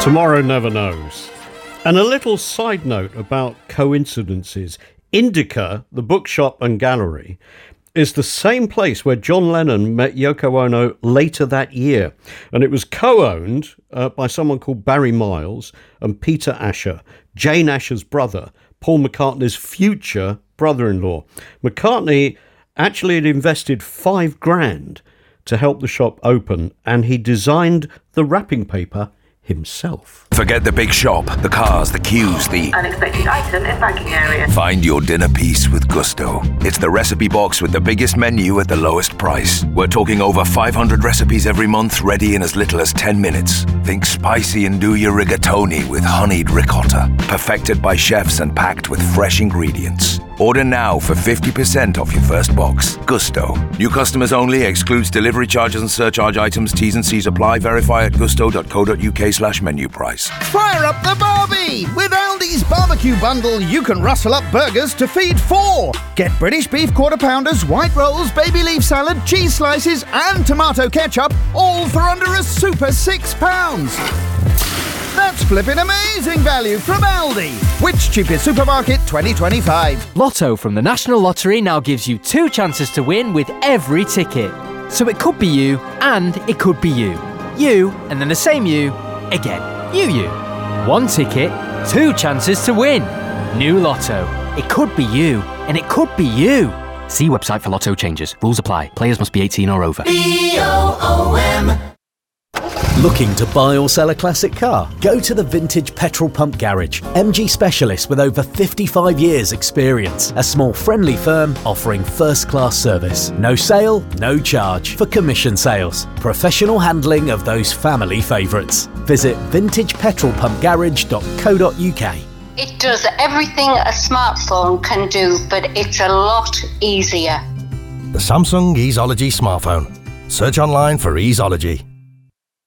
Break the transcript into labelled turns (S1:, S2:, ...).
S1: Tomorrow never knows. And a little side note about coincidences. Indica, the bookshop and gallery, is the same place where John Lennon met Yoko Ono later that year. And it was co-owned by someone called Barry Miles and Peter Asher, Jane Asher's brother, Paul McCartney's future brother-in-law. McCartney actually had invested $5,000 to help the shop open, and he designed the wrapping paper himself.
S2: Forget the big shop, the cars, the queues, the
S3: unexpected item in banking area.
S2: Find your dinner piece with Gusto. It's the recipe box with the biggest menu at the lowest price. We're talking over 500 recipes every month, ready in as little as 10 minutes. Think spicy and do your rigatoni with honeyed ricotta. Perfected by chefs and packed with fresh ingredients. Order now for 50% off your first box. Gusto. New customers only. Excludes delivery charges and surcharge items. T's and C's apply. Verify at gusto.co.uk/menu price.
S4: Fire up the barbie! With Aldi's barbecue bundle, you can rustle up burgers to feed 4. Get British beef quarter pounders, white rolls, baby leaf salad, cheese slices and tomato ketchup, all for under a super £6. That's flipping amazing value from Aldi. Which cheapest supermarket 2025?
S5: Lotto from the National Lottery now gives you 2 chances to win with every ticket. So it could be you and it could be you. You and then the same you again. You. 1 ticket, 2 chances to win. New Lotto. It could be you and it could be you. See website for Lotto changes. Rules apply. Players must be 18 or over.
S6: BOOM. Looking to buy or sell a classic car? Go to the Vintage Petrol Pump Garage. MG specialists with over 55 years experience. A small friendly firm offering first-class service. No sale, no charge for commission sales. Professional handling of those family favourites. Visit vintagepetrolpumpgarage.co.uk.
S7: It does everything a smartphone can do, but it's a lot easier.
S8: The Samsung Easeology smartphone. Search online for Easeology.